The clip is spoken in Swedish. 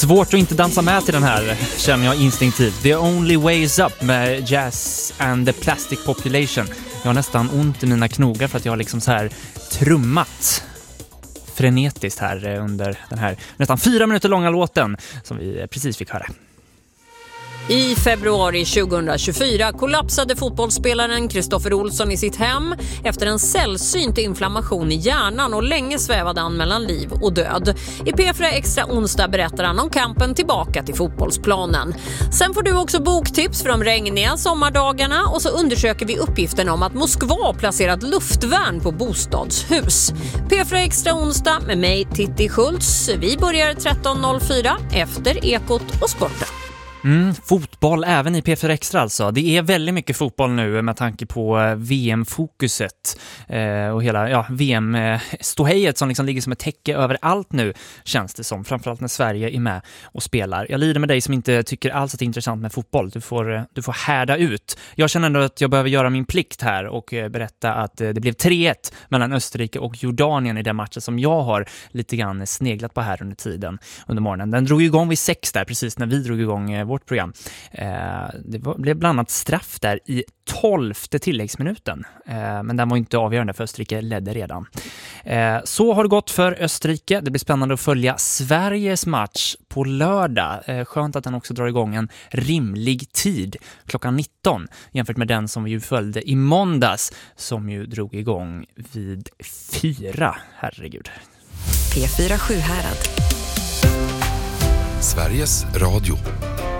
Svårt att inte dansa med till den här, känner jag instinktivt. The Only Way Is Up med Jazz and the Plastic Population. Jag har nästan ont i mina knogar för att jag har liksom så här trummat frenetiskt här under den här nästan 4 minuter långa låten som vi precis fick höra. I februari 2024 kollapsade fotbollsspelaren Kristoffer Olsson i sitt hem efter en sällsynt inflammation i hjärnan och länge svävade han mellan liv och död. I P4 Extra onsdag berättar han om kampen tillbaka till fotbollsplanen. Sen får du också boktips för de regniga sommardagarna och så undersöker vi uppgiften om att Moskva placerat luftvärn på bostadshus. P4 Extra onsdag med mig Titti Schultz. Vi börjar 13.04 efter Ekot och sporten. Fotboll även i P4 Extra alltså. Det är väldigt mycket fotboll nu med tanke på VM-fokuset och hela VM-ståhejet som liksom ligger som ett täcke över allt nu, känns det som. Framförallt när Sverige är med och spelar. Jag lider med dig som inte tycker alls att det är intressant med fotboll. Du får härda ut. Jag känner ändå att jag behöver göra min plikt här och berätta att det blev 3-1 mellan Österrike och Jordanien i den matchen som jag har lite grann sneglat på här under morgonen. Den drog igång vid 6 där, precis när vi drog igång vårt program. Det blev bland annat straff där i 12:e tilläggsminuten. Men den var inte avgörande för Österrike ledde redan. Så har det gått för Österrike. Det blir spännande att följa Sveriges match på lördag. Skönt att den också drar igång en rimlig tid klockan 19 jämfört med den som vi ju följde i måndags som ju drog igång vid 4. Herregud. P4 Sjuhärad. Sveriges Radio.